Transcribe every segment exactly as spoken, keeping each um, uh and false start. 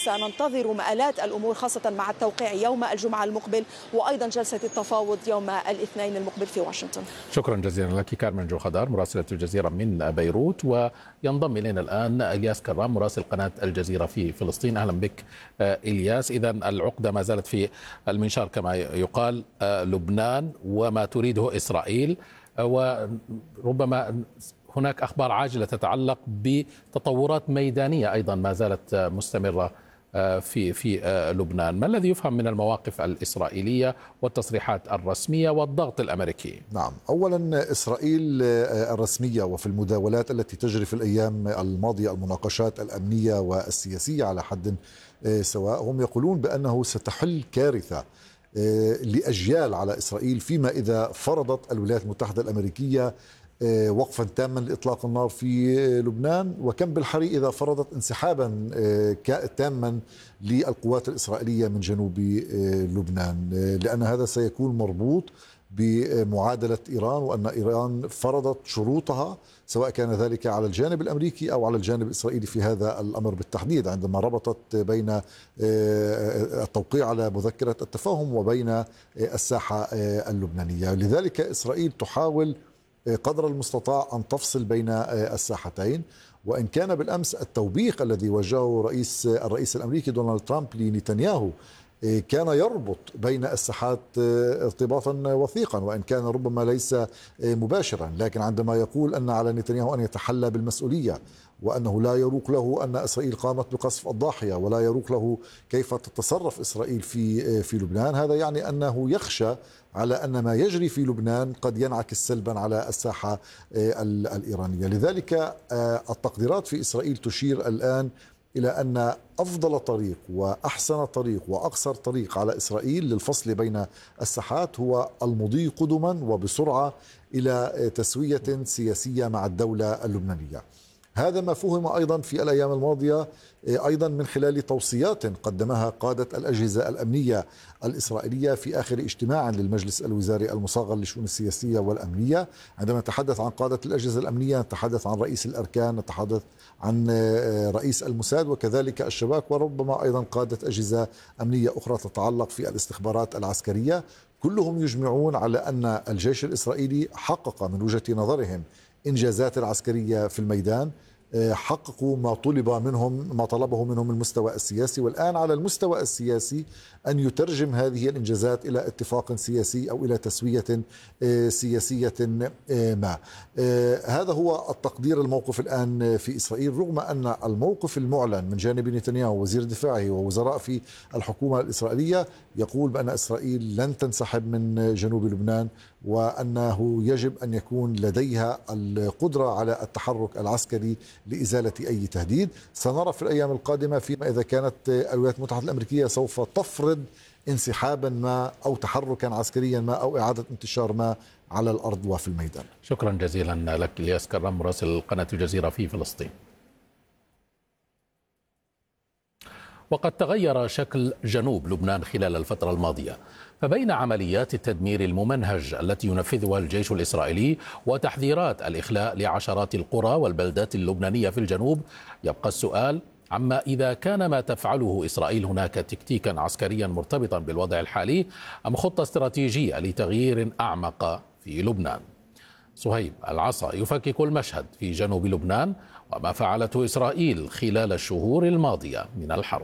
وسننتظر مآلات الأمور خاصة مع التوقيع يوم الجمعة المقبل وأيضا جلسة التفاوض يوم الاثنين المقبل في واشنطن. شكرا جزيلا لك كارمن جو خضار مراسلة الجزيرة من بيروت. وينضم إلينا الآن إلياس كرام مراسل قناة الجزيرة في فلسطين. أهلا بك إلياس. إذا العقدة ما زالت في المنشار كما يقال، لبنان وما تريده إسرائيل، وربما هناك أخبار عاجلة تتعلق بتطورات ميدانية أيضا ما زالت مستمرة في في لبنان. ما الذي يفهم من المواقف الإسرائيلية والتصريحات الرسمية والضغط الأمريكي؟ نعم، أولا إسرائيل الرسمية وفي المداولات التي تجري في الأيام الماضية المناقشات الأمنية والسياسية على حد سواء، هم يقولون بأنه ستحل كارثة لأجيال على إسرائيل فيما إذا فرضت الولايات المتحدة الأمريكية وقفا تاما لإطلاق النار في لبنان، وكم بالحري إذا فرضت انسحابا تاما للقوات الإسرائيلية من جنوب لبنان، لأن هذا سيكون مربوط بمعادلة إيران، وأن إيران فرضت شروطها سواء كان ذلك على الجانب الأمريكي أو على الجانب الإسرائيلي في هذا الأمر بالتحديد، عندما ربطت بين التوقيع على مذكرة التفاهم وبين الساحة اللبنانية. لذلك إسرائيل تحاول قدر المستطاع أن تفصل بين الساحتين، وإن كان بالأمس التوبيخ الذي وجهه رئيس الرئيس الأمريكي دونالد ترامب لنتنياهو كان يربط بين الساحات ارتباطا وثيقا، وإن كان ربما ليس مباشرا، لكن عندما يقول أن على نتنياهو أن يتحلى بالمسؤولية، وأنه لا يروق له أن إسرائيل قامت بقصف الضاحية، ولا يروق له كيف تتصرف إسرائيل في في لبنان، هذا يعني أنه يخشى على أن ما يجري في لبنان قد ينعكس سلبا على الساحة الإيرانية. لذلك التقديرات في إسرائيل تشير الآن إلى أن أفضل طريق وأحسن طريق وأقصر طريق على إسرائيل للفصل بين الساحات هو المضي قدما وبسرعة إلى تسوية سياسية مع الدولة اللبنانية. هذا ما فهم أيضا في الأيام الماضية أيضا من خلال توصيات قدمها قادة الأجهزة الأمنية الإسرائيلية في آخر اجتماع للمجلس الوزاري المصغر للشؤون السياسية والأمنية. عندما نتحدث عن قادة الأجهزة الأمنية نتحدث عن رئيس الأركان، نتحدث عن رئيس الموساد وكذلك الشباك، وربما أيضا قادة أجهزة أمنية أخرى تتعلق في الاستخبارات العسكرية. كلهم يجمعون على أن الجيش الإسرائيلي حقق من وجهة نظرهم إنجازات العسكرية في الميدان، حققوا ما طلب منهم ما طلبه منهم المستوى السياسي، والآن على المستوى السياسي أن يترجم هذه الإنجازات إلى اتفاق سياسي أو إلى تسوية سياسية ما. هذا هو التقدير الموقف الآن في إسرائيل، رغم أن الموقف المعلن من جانب نتنياهو وزير دفاعه ووزراء في الحكومة الإسرائيلية يقول بأن إسرائيل لن تنسحب من جنوب لبنان، وأنه يجب أن يكون لديها القدرة على التحرك العسكري لإزالة أي تهديد. سنرى في الأيام القادمة فيما إذا كانت الولايات المتحدة الأمريكية سوف تفرض انسحابا ما أو تحركا عسكريا ما أو إعادة انتشار ما على الأرض وفي الميدان. شكرا جزيلا لك إلياس كرام مراسل قناة الجزيرة في فلسطين. وقد تغير شكل جنوب لبنان خلال الفترة الماضية، فبين عمليات التدمير الممنهج التي ينفذها الجيش الإسرائيلي وتحذيرات الإخلاء لعشرات القرى والبلدات اللبنانية في الجنوب، يبقى السؤال عما إذا كان ما تفعله إسرائيل هناك تكتيكا عسكريا مرتبطا بالوضع الحالي أم خطة استراتيجية لتغيير أعمق في لبنان. صهيب العصا يفكك المشهد في جنوب لبنان وما فعلته إسرائيل خلال الشهور الماضية من الحرب.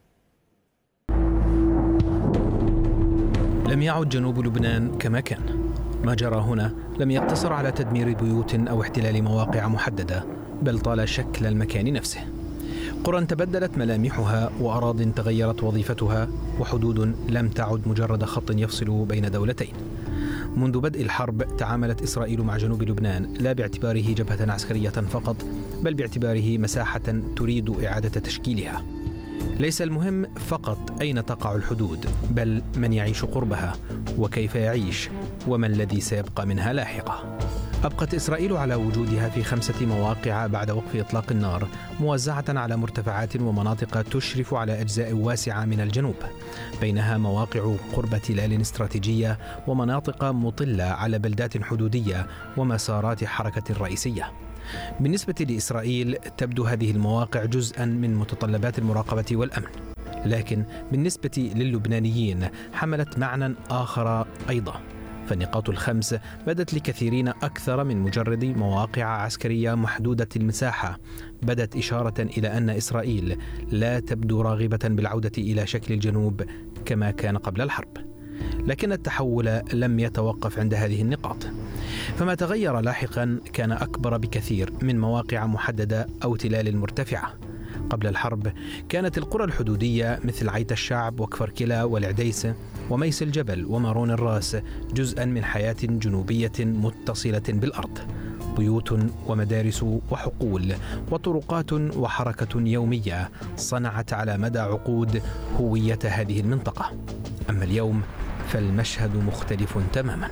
لم يعد جنوب لبنان كما كان. ما جرى هنا لم يقتصر على تدمير بيوت أو احتلال مواقع محددة، بل طال شكل المكان نفسه. قرى تبدلت ملامحها، وأراضٍ تغيرت وظيفتها، وحدود لم تعد مجرد خط يفصل بين دولتين. منذ بدء الحرب تعاملت إسرائيل مع جنوب لبنان لا باعتباره جبهة عسكرية فقط، بل باعتباره مساحة تريد إعادة تشكيلها. ليس المهم فقط أين تقع الحدود، بل من يعيش قربها وكيف يعيش وما الذي سيبقى منها لاحقا. أبقت إسرائيل على وجودها في خمسة مواقع بعد وقف إطلاق النار، موزعة على مرتفعات ومناطق تشرف على أجزاء واسعة من الجنوب، بينها مواقع قرب تلال استراتيجية ومناطق مطلة على بلدات حدودية ومسارات حركة رئيسية. بالنسبة لإسرائيل تبدو هذه المواقع جزءا من متطلبات المراقبة والأمن. لكن بالنسبة للبنانيين حملت معنى آخر أيضا، فالنقاط الخمس بدت لكثيرين أكثر من مجرد مواقع عسكرية محدودة المساحة، بدت إشارة إلى أن إسرائيل لا تبدو راغبة بالعودة إلى شكل الجنوب كما كان قبل الحرب. لكن التحول لم يتوقف عند هذه النقاط، فما تغير لاحقا كان أكبر بكثير من مواقع محددة أو تلال مرتفعة. قبل الحرب كانت القرى الحدودية مثل عيت الشعب وكفر-كلا والعديس وميس الجبل ومارون الراس جزءا من حياة جنوبية متصلة بالأرض، بيوت ومدارس وحقول وطرقات وحركة يومية صنعت على مدى عقود هوية هذه المنطقة. أما اليوم فالمشهد مختلف تماما،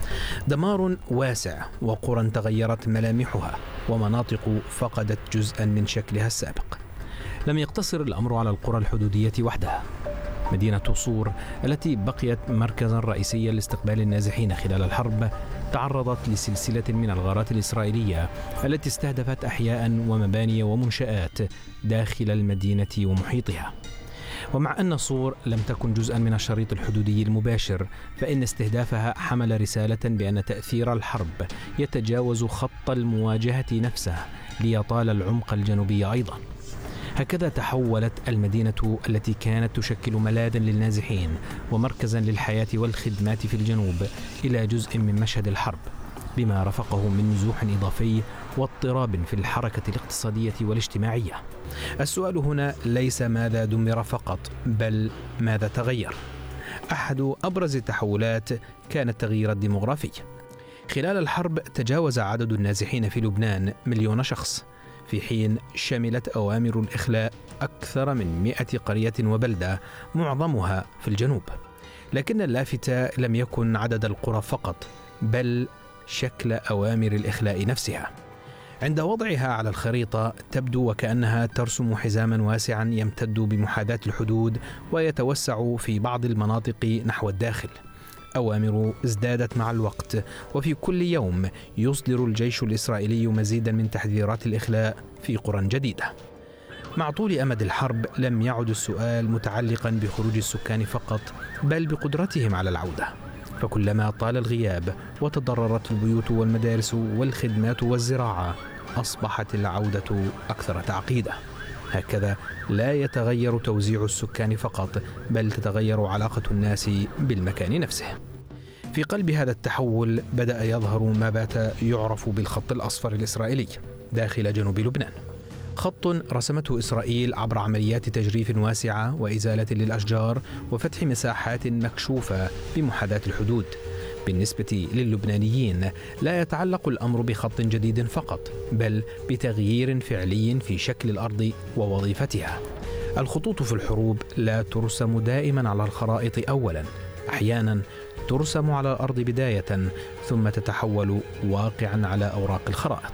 دمار واسع وقرى تغيرت ملامحها ومناطق فقدت جزءا من شكلها السابق. لم يقتصر الأمر على القرى الحدودية وحدها. مدينة صور التي بقيت مركزا رئيسيا لاستقبال النازحين خلال الحرب تعرضت لسلسلة من الغارات الإسرائيلية التي استهدفت أحياء ومباني ومنشآت داخل المدينة ومحيطها. ومع أن صور لم تكن جزءا من الشريط الحدودي المباشر، فإن استهدافها حمل رسالة بأن تأثير الحرب يتجاوز خط المواجهة نفسه ليطال العمق الجنوبي أيضا. هكذا تحولت المدينة التي كانت تشكل ملاذا للنازحين ومركزا للحياة والخدمات في الجنوب إلى جزء من مشهد الحرب، بما رافقه من نزوح إضافي واضطراب في الحركة الاقتصادية والاجتماعية. السؤال هنا ليس ماذا دمر فقط، بل ماذا تغير. أحد أبرز التحولات كان التغيير الديمغرافي. خلال الحرب تجاوز عدد النازحين في لبنان مليون شخص، في حين شملت أوامر الإخلاء أكثر من مئة قرية وبلدة معظمها في الجنوب. لكن اللافت لم يكن عدد القرى فقط، بل شكل أوامر الإخلاء نفسها. عند وضعها على الخريطة تبدو وكأنها ترسم حزاما واسعا يمتد بمحاذاة الحدود ويتوسع في بعض المناطق نحو الداخل. أوامر ازدادت مع الوقت، وفي كل يوم يصدر الجيش الإسرائيلي مزيدا من تحذيرات الإخلاء في قرى جديدة. مع طول أمد الحرب لم يعد السؤال متعلقا بخروج السكان فقط، بل بقدرتهم على العودة. فكلما طال الغياب وتضررت البيوت والمدارس والخدمات والزراعة أصبحت العودة أكثر تعقيدا. هكذا لا يتغير توزيع السكان فقط، بل تتغير علاقة الناس بالمكان نفسه. في قلب هذا التحول بدأ يظهر ما بات يعرف بالخط الأصفر الإسرائيلي داخل جنوب لبنان، خط رسمته إسرائيل عبر عمليات تجريف واسعة وإزالة للأشجار وفتح مساحات مكشوفة بمحاذاة الحدود. بالنسبة للبنانيين لا يتعلق الأمر بخط جديد فقط، بل بتغيير فعلي في شكل الأرض ووظيفتها. الخطوط في الحروب لا ترسم دائما على الخرائط أولا، أحيانا ترسم على الأرض بداية ثم تتحول واقعا على أوراق الخرائط.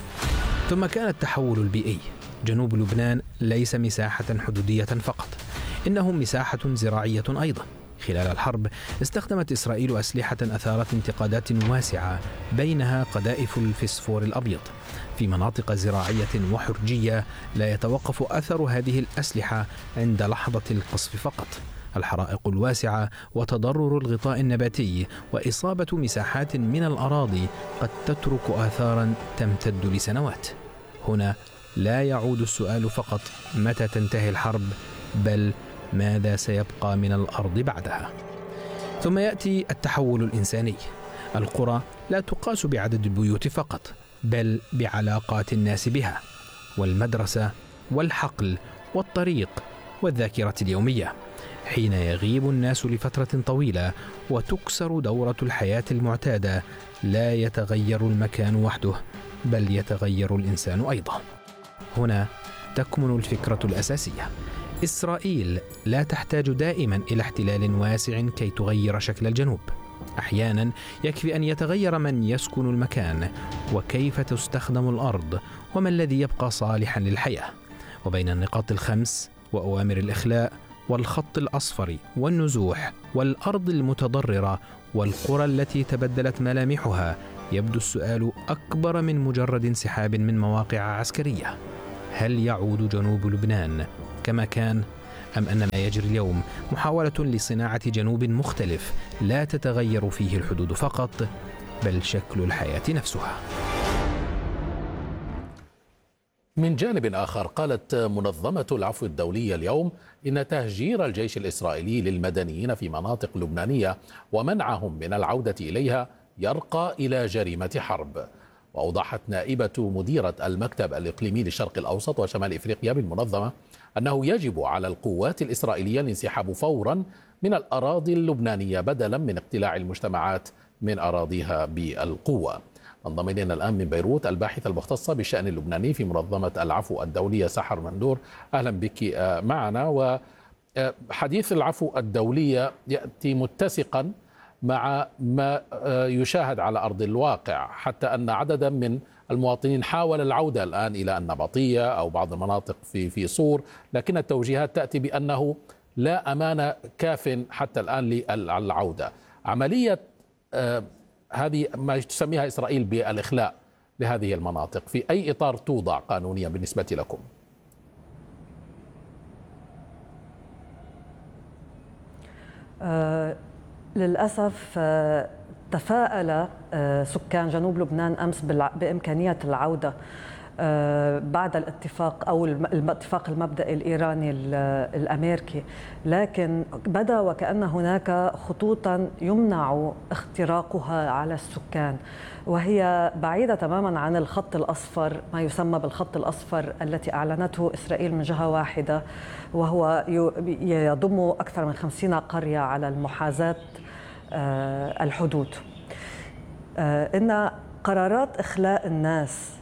ثم كان التحول البيئي. جنوب لبنان ليس مساحة حدودية فقط، إنه مساحة زراعية أيضا. خلال الحرب استخدمت إسرائيل أسلحة أثارت انتقادات واسعة، بينها قذائف الفسفور الأبيض في مناطق زراعية وحرجية. لا يتوقف أثر هذه الأسلحة عند لحظة القصف فقط. الحرائق الواسعة وتضرر الغطاء النباتي وإصابة مساحات من الأراضي قد تترك آثارا تمتد لسنوات. هنا لا يعود السؤال فقط متى تنتهي الحرب، بل ماذا سيبقى من الأرض بعدها. ثم يأتي التحول الإنساني. القرى لا تقاس بعدد البيوت فقط، بل بعلاقات الناس بها، والمدرسة والحقل والطريق والذاكرة اليومية. حين يغيب الناس لفترة طويلة وتكسر دورة الحياة المعتادة، لا يتغير المكان وحده، بل يتغير الإنسان أيضا. هنا تكمن الفكرة الأساسية. إسرائيل لا تحتاج دائما إلى احتلال واسع كي تغير شكل الجنوب. أحيانا يكفي أن يتغير من يسكن المكان وكيف تستخدم الأرض وما الذي يبقى صالحا للحياة. وبين النقاط الخمس وأوامر الإخلاء والخط الأصفر والنزوح والأرض المتضررة والقرى التي تبدلت ملامحها، يبدو السؤال أكبر من مجرد انسحاب من مواقع عسكرية. هل يعود جنوب لبنان كما كان، أم أن ما يجري اليوم محاولة لصناعة جنوب مختلف لا تتغير فيه الحدود فقط بل شكل الحياة نفسها؟ من جانب آخر، قالت منظمة العفو الدولية اليوم إن تهجير الجيش الإسرائيلي للمدنيين في مناطق لبنانية ومنعهم من العودة إليها يرقى إلى جريمة حرب. وأوضحت نائبة مديرة المكتب الإقليمي للشرق الأوسط وشمال إفريقيا بالمنظمة أنه يجب على القوات الإسرائيلية الانسحاب فورا من الأراضي اللبنانية بدلا من اقتلاع المجتمعات من أراضيها بالقوة. انضم إلينا الآن من بيروت الباحثة المختصة بالشأن اللبناني في منظمة العفو الدولية سحر مندور. أهلا بك معنا. وحديث العفو الدولية يأتي متسقا مع ما يشاهد على أرض الواقع، حتى أن عددا من المواطنين حاول العودة الآن إلى النبطية أو بعض المناطق في في صور، لكن التوجيهات تأتي بأنه لا أمان كاف حتى الآن للعودة. عملية هذه ما تسميها إسرائيل بالإخلاء لهذه المناطق في أي إطار توضع قانونيا بالنسبة لكم؟ آه للأسف آه تفاءل آه سكان جنوب لبنان أمس بإمكانية العودة آه بعد الاتفاق أو الاتفاق المبدئي الإيراني الأمريكي، لكن بدا وكأن هناك خطوطا يمنع اختراقها على السكان، وهي بعيدة تماما عن الخط الأصفر، ما يسمى بالخط الأصفر التي أعلنته إسرائيل من جهة واحدة، وهو يضم أكثر من خمسين قرية على المحاذاة آه الحدود. آه إن قرارات إخلاء الناس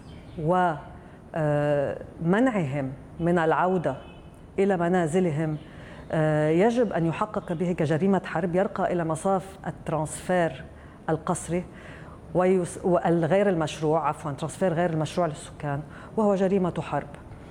ومنعهم من العودة إلى منازلهم يجب أن يحقق به كجريمة حرب يرقى إلى مصاف الترانسفير القسري والغير المشروع عفوا ترانسفير غير المشروع للسكان، وهو جريمة حرب.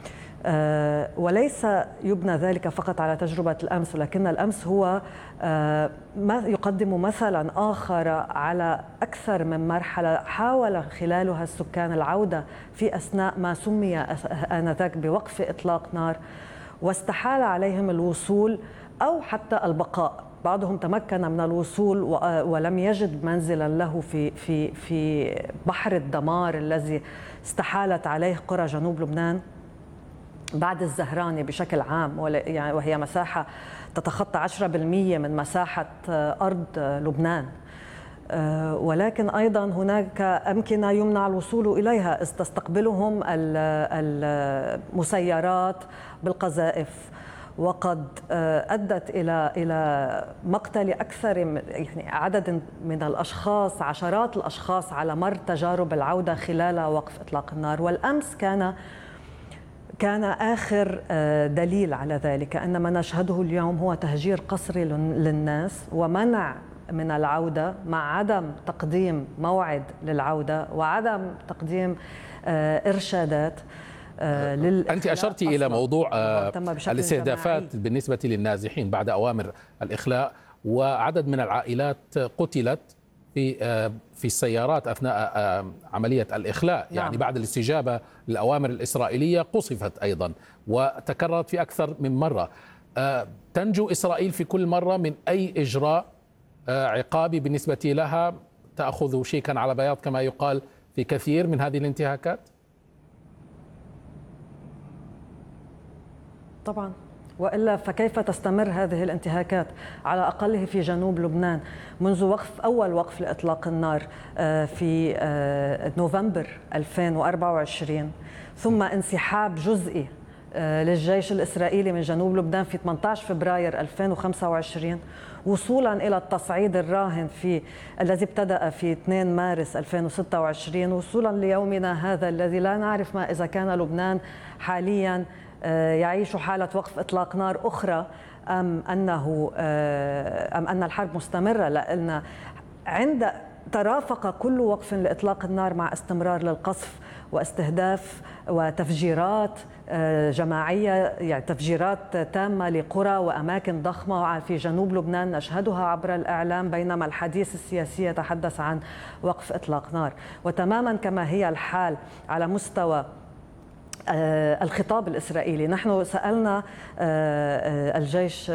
وليس يبنى ذلك فقط على تجربة الأمس، ولكن الأمس هو ما يقدم مثلا آخر على أكثر من مرحلة حاول خلالها السكان العودة في أثناء ما سمي آنذاك بوقف إطلاق نار، واستحال عليهم الوصول أو حتى البقاء. بعضهم تمكن من الوصول ولم يجد منزلا له في في في بحر الدمار الذي استحالت عليه قرى جنوب لبنان بعد الزهراني بشكل عام، وهي مساحة تتخطى عشرة بالمئة من مساحة أرض لبنان. ولكن أيضا هناك أمكنة يمنع الوصول إليها إذ تستقبلهم المسيرات بالقذائف، وقد أدت إلى إلى مقتل أكثر يعني عدد من الأشخاص، عشرات الأشخاص على مر تجارب العودة خلال وقف إطلاق النار. والأمس كان كان آخر دليل على ذلك، أن ما نشهده اليوم هو تهجير قسري للناس ومنع من العودة مع عدم تقديم موعد للعودة وعدم تقديم إرشادات. أنت أشرتي إلى موضوع الاستهدافات بالنسبة للنازحين بعد أوامر الإخلاء، وعدد من العائلات قتلت في في السيارات أثناء عملية الإخلاء، يعني نعم. بعد الاستجابة للأوامر الإسرائيلية قصفت أيضا وتكررت في أكثر من مرة. تنجو إسرائيل في كل مرة من أي إجراء عقابي بالنسبة لها؟ تأخذ شيكا على بياض كما يقال في كثير من هذه الانتهاكات؟ طبعا، وإلا فكيف تستمر هذه الانتهاكات على أقله في جنوب لبنان منذ وقف أول وقف لإطلاق النار في نوفمبر ألفين وأربعة وعشرين، ثم انسحاب جزئي للجيش الإسرائيلي من جنوب لبنان في ثمانية عشر فبراير ألفين وخمسة وعشرين، وصولا إلى التصعيد الراهن في الذي ابتدأ في اثنين مارس ألفين وستة وعشرين، وصولا ليومنا هذا الذي لا نعرف ما إذا كان لبنان حاليا يعيش حالة وقف إطلاق نار أخرى أم أنه أم أن الحرب مستمرة، لأن عند ترافق كل وقف لإطلاق النار مع استمرار للقصف واستهداف وتفجيرات جماعية، يعني تفجيرات تامة لقرى وأماكن ضخمة في جنوب لبنان نشهدها عبر الإعلام، بينما الحديث السياسي يتحدث عن وقف إطلاق نار. وتماما كما هي الحال على مستوى الخطاب الإسرائيلي. نحن سألنا الجيش